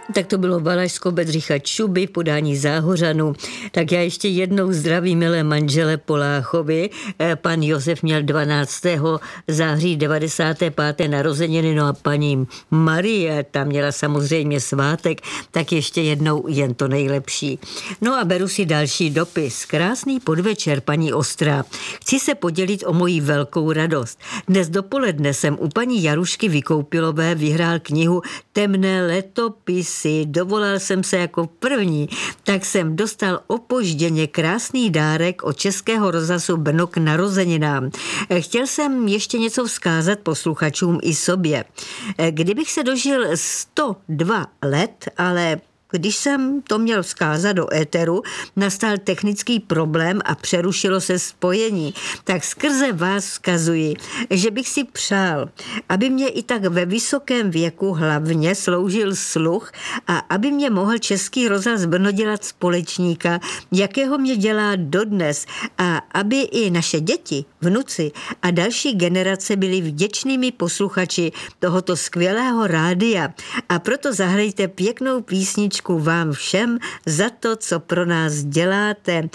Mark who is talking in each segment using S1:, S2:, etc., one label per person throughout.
S1: Tak to bylo Valašsko Bedřicha Čuby v podání Záhořanů. Tak já ještě jednou zdravím milé manžele Poláchovi. Pan Josef měl 12. září 95. narozeniny, no a paní Marie, ta měla samozřejmě svátek, tak ještě jednou jen to nejlepší. No a beru si další dopis. Krásný podvečer, paní Ostrá. Chci se podělit o moji velkou radost. Dnes dopoledne jsem u paní Jarušky Vykoupilové vyhrál knihu Temné letopisy. Dovolal jsem se jako první, tak jsem dostal opožděně krásný dárek od Českého rozhlasu Brno k narozeninám. Chtěl jsem ještě něco vzkázat posluchačům i sobě. Kdybych se dožil 102 let, ale když jsem to měl vzkázat do éteru, nastal technický problém a přerušilo se spojení. Tak skrze vás vzkazuji, že bych si přál, aby mě i tak ve vysokém věku hlavně sloužil sluch a aby mě mohl Český rozhlas Brno dělat společníka, jakého mě dělá dodnes, a aby i naše děti, vnuci a další generace byli vděčnými posluchači tohoto skvělého rádia. A proto zahrajte pěknou písničku vám všem za to, co pro nás děláte.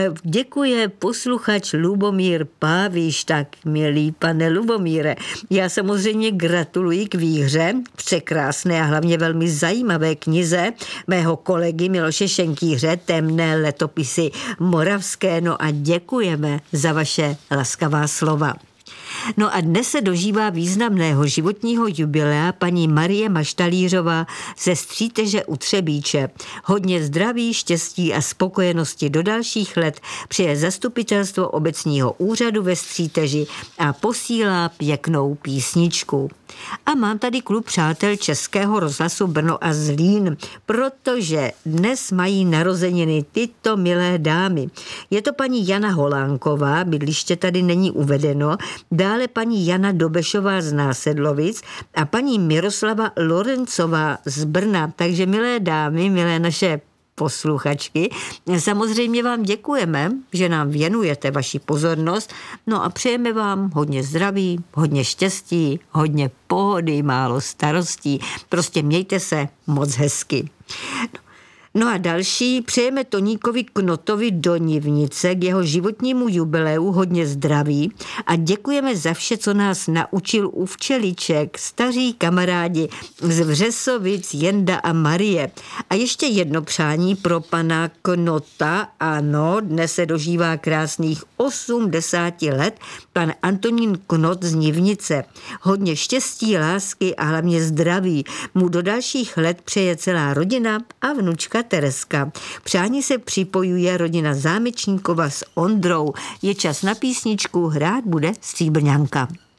S1: Děkuje posluchač Lubomír Páviš. Tak, milý pane Lubomíre, já samozřejmě gratuluji k výhře, překrásné a hlavně velmi zajímavé knize mého kolegy Miloše Šenkýře Temné letopisy moravské. No a děkujeme za vaše laskavá slova. No a dnes se dožívá významného životního jubilea paní Marie Maštalířová ze Stříteže u Třebíče. Hodně zdraví, štěstí a spokojenosti do dalších let přeje zastupitelstvo obecního úřadu ve Stříteži a posílá pěknou písničku. A mám tady klub přátel Českého rozhlasu Brno a Zlín, protože dnes mají narozeniny tyto milé dámy. Je to paní Jana Holánková, bydliště tady není uvedeno, dále paní Jana Dobešová z Násedlovic a paní Miroslava Lorencová z Brna. Takže milé dámy, milé naše posluchačky, samozřejmě vám děkujeme, že nám věnujete vaši pozornost, no a přejeme vám hodně zdraví, hodně štěstí, hodně pohody, málo starostí, prostě mějte se moc hezky. No a další, přejeme Toníkovi Knotovi do Nivnice k jeho životnímu jubileu hodně zdraví a děkujeme za vše, co nás naučil u včeliček, staří kamarádi z Vřesovic, Jenda a Marie. A ještě jedno přání pro pana Knota, ano, dnes se dožívá krásných 80 let, pan Antonín Knot z Nivnice. Hodně štěstí, lásky a hlavně zdraví mu do dalších let přeje celá rodina a vnučka Tereska. Přání se připojuje rodina Zámečníkova s Ondrou. Je čas na písničku, hrát bude Stříbrňanka.